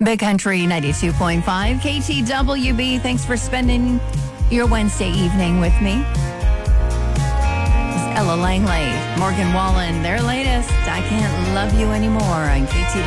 Big Country 92.5 KTWB. Thanks for spending your Wednesday evening with me. This is Ella Langley, Morgan Wallen, their latest I Can't Love You Anymore on KTWB.